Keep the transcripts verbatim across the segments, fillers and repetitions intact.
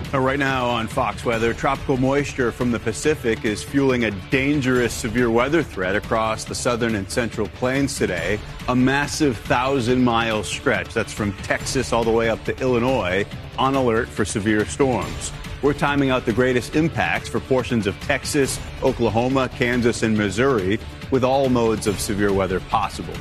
Right now on Fox Weather, tropical moisture from the Pacific is fueling a dangerous severe weather threat across the southern and central plains today. A massive thousand-mile stretch that's from Texas all the way up to Illinois on alert for severe storms. We're timing out the greatest impacts for portions of Texas, Oklahoma, Kansas, and Missouri with all modes of severe weather possible.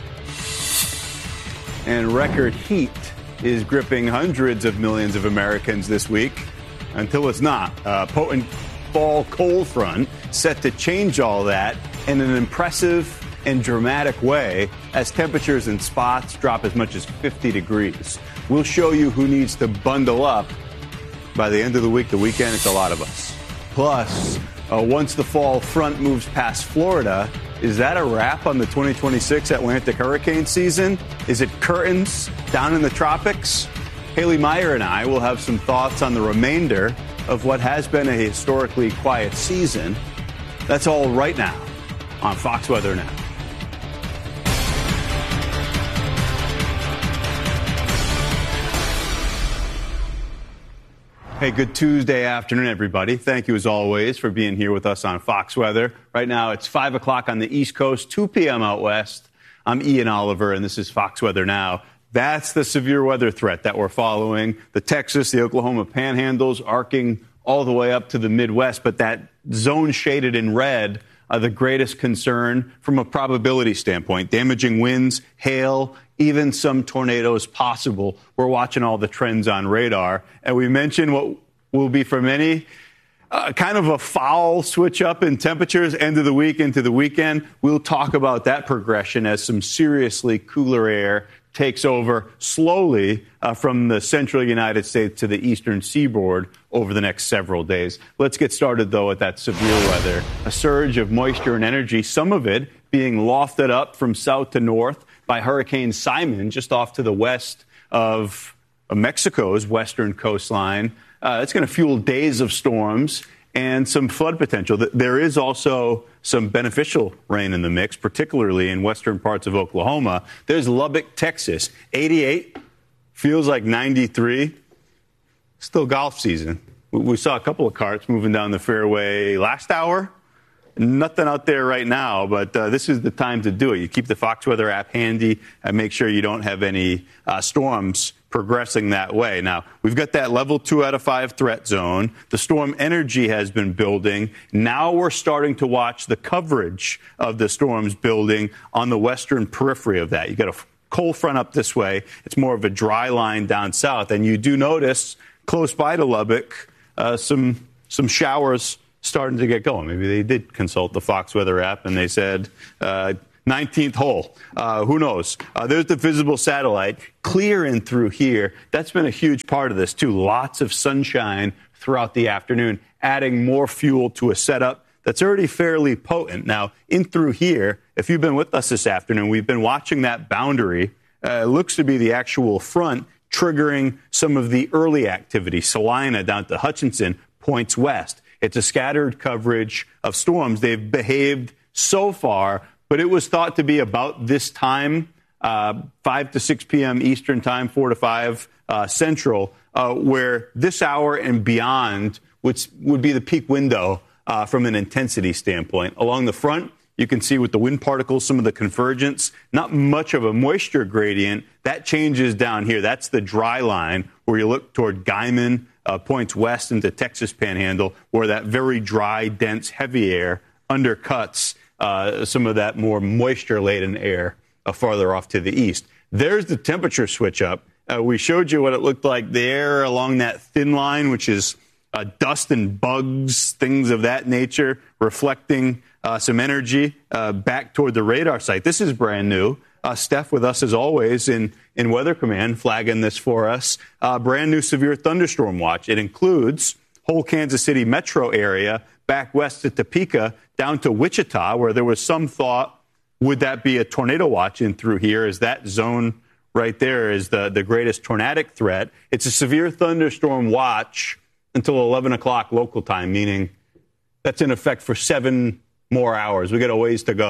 And record heat is gripping hundreds of millions of Americans this week until it's not. A potent fall cold front set to change all that in an impressive and dramatic way as temperatures in spots drop as much as fifty degrees. We'll show you who needs to bundle up. By the end of the week, the weekend, it's a lot of us. Plus, uh, once the fall front moves past Florida, is that a wrap on the twenty twenty-six Atlantic hurricane season? Is it curtains down in the tropics? Haley Meyer and I will have some thoughts on the remainder of what has been a historically quiet season. That's all right now on Fox Weather Now. Hey, good Tuesday afternoon, everybody. Thank you, as always, for being here with us on Fox Weather. Right now, it's five o'clock on the East Coast, two p.m. out west. I'm Ian Oliver, and this is Fox Weather Now. That's the severe weather threat that we're following. The Texas, the Oklahoma panhandles arcing all the way up to the Midwest, but that zone shaded in red are the greatest concern from a probability standpoint. Damaging winds, hail, even some tornadoes possible. We're watching all the trends on radar. And we mentioned what will be for many uh, kind of a foul switch up in temperatures end of the week into the weekend. We'll talk about that progression as some seriously cooler air takes over slowly uh, from the central United States to the eastern seaboard over the next several days. Let's get started, though, at that severe weather. A surge of moisture and energy, some of it being lofted up from south to north by Hurricane Simon just off to the west of Mexico's western coastline. Uh, it's going to fuel days of storms and some flood potential. There is also some beneficial rain in the mix, particularly in western parts of Oklahoma. There's Lubbock, Texas, eighty-eight, feels like ninety-three. Still golf season. We saw a couple of carts moving down the fairway last hour. Nothing out there right now, but uh, this is the time to do it. You keep the Fox Weather app handy and make sure you don't have any uh, storms progressing that way. Now, we've got that level two out of five threat zone. The storm energy has been building. Now we're starting to watch the coverage of the storms building on the western periphery of that. You got a cold front up this way. It's more of a dry line down south. And you do notice close by to Lubbock, uh, some some showers starting to get going. Maybe they did consult the Fox Weather app and they said uh, nineteenth hole. Uh, who knows? Uh, there's the visible satellite clear in through here. That's been a huge part of this, too. Lots of sunshine throughout the afternoon, adding more fuel to a setup that's already fairly potent. Now, in through here, if you've been with us this afternoon, we've been watching that boundary. Uh, it looks to be the actual front triggering some of the early activity. Salina down to Hutchinson points west. It's a scattered coverage of storms. They've behaved so far, but it was thought to be about this time, uh, five to six p.m. Eastern time, four to five uh, Central, uh, where this hour and beyond would, would be the peak window uh, from an intensity standpoint. Along the front, you can see with the wind particles, some of the convergence, not much of a moisture gradient. That changes down here. That's the dry line where you look toward Guyman, Uh, points west into Texas Panhandle, where that very dry, dense, heavy air undercuts uh, some of that more moisture-laden air uh, farther off to the east. There's the temperature switch up. Uh, we showed you what it looked like there along that thin line, which is uh, dust and bugs, things of that nature, reflecting uh, some energy uh, back toward the radar site. This is brand new. Uh, Steph with us, as always, in, in Weather Command, flagging this for us. Uh, brand new severe thunderstorm watch. It includes whole Kansas City metro area, back west to Topeka, down to Wichita, where there was some thought, would that be a tornado watch in through here? Is that zone right there is the, the greatest tornadic threat? It's a severe thunderstorm watch until eleven o'clock local time, meaning that's in effect for seven more hours. We got a ways to go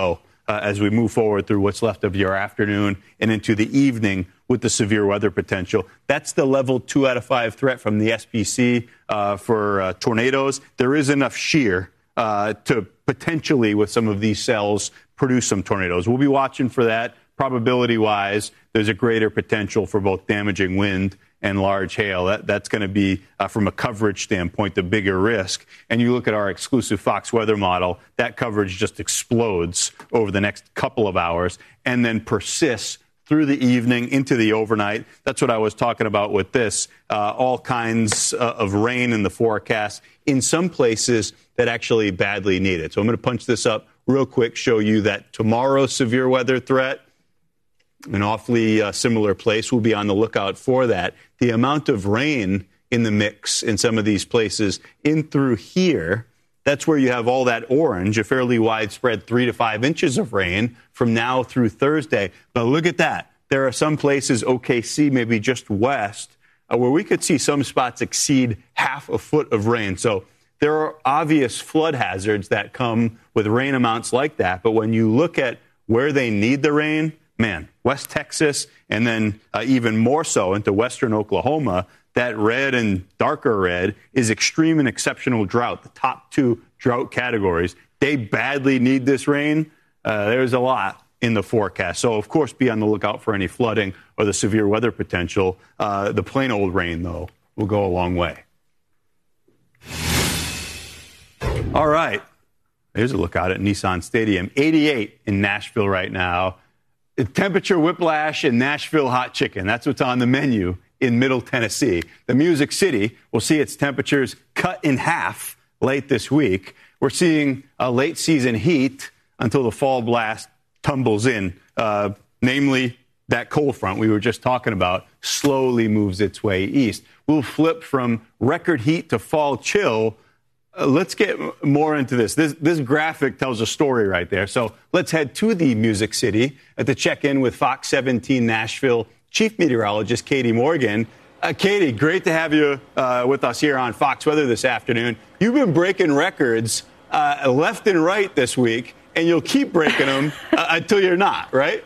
uh, as we move forward through what's left of your afternoon and into the evening with the severe weather potential. That's the level two out of five threat from the S P C uh, for uh, tornadoes. There is enough shear uh, to potentially, with some of these cells, produce some tornadoes. We'll be watching for that. Probability-wise, there's a greater potential for both damaging wind and large hail. That, that's going to be, uh, from a coverage standpoint, the bigger risk. And you look at our exclusive Fox weather model, that coverage just explodes over the next couple of hours and then persists through the evening into the overnight. That's what I was talking about with this. Uh, all kinds uh, of rain in the forecast in some places that actually badly need it. So I'm going to punch this up real quick, show you that tomorrow's severe weather threat, an awfully uh, similar place. We'll be on the lookout for that. The amount of rain in the mix in some of these places in through here, that's where you have all that orange, a fairly widespread three to five inches of rain from now through Thursday. But look at that. There are some places, O K C, maybe just west, uh, where we could see some spots exceed half a foot of rain. So there are obvious flood hazards that come with rain amounts like that. But when you look at where they need the rain, man, West Texas, and then uh, even more so into western Oklahoma, that red and darker red is extreme and exceptional drought, the top two drought categories. They badly need this rain. Uh, there's a lot in the forecast. So, of course, be on the lookout for any flooding or the severe weather potential. Uh, the plain old rain, though, will go a long way. All right. Here's a look out at Nissan Stadium. eighty-eight in Nashville right now. Temperature whiplash and Nashville hot chicken. That's what's on the menu in Middle Tennessee. The Music City will see its temperatures cut in half late this week. We're seeing a late season heat until the fall blast tumbles in, uh, namely that cold front we were just talking about slowly moves its way east. We'll flip from record heat to fall chill. Uh, let's get more into this. this. This graphic tells a story right there. So let's head to the Music City uh, to check in with Fox seventeen Nashville Chief Meteorologist Katie Morgan. Uh, Katie, great to have you uh, with us here on Fox Weather this afternoon. You've been breaking records uh, left and right this week, and you'll keep breaking them uh, until you're not, right?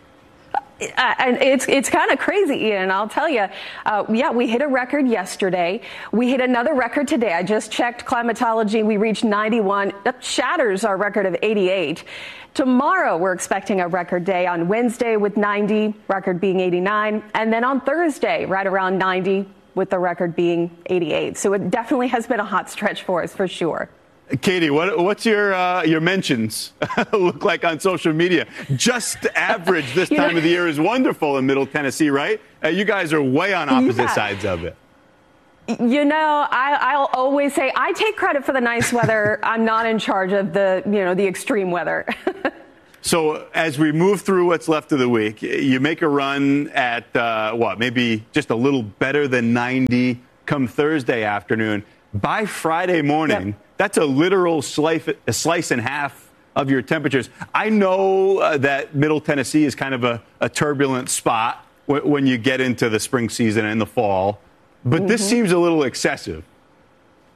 Uh, and it's it's kind of crazy, Ian. I'll tell you. Uh, yeah, we hit a record yesterday. We hit another record today. I just checked climatology. We reached ninety-one. That shatters our record of eighty-eight. Tomorrow, we're expecting a record day on Wednesday with ninety, record being eighty-nine. And then on Thursday, right around ninety, with the record being eighty-eight. So it definitely has been a hot stretch for us, for sure. Katie, what, what's your uh, your mentions look like on social media? Just average this time know, of the year is wonderful in Middle Tennessee, right? Uh, you guys are way on opposite yeah. sides of it. You know, I, I'll always say I take credit for the nice weather. I'm not in charge of the, you know, the extreme weather. So as we move through what's left of the week, you make a run at, uh, what, maybe just a little better than ninety come Thursday afternoon. By Friday morning, yep. that's a literal slice, a slice and half of your temperatures. I know uh, that Middle Tennessee is kind of a, a turbulent spot w- when you get into the spring season and the fall, but mm-hmm. this seems a little excessive.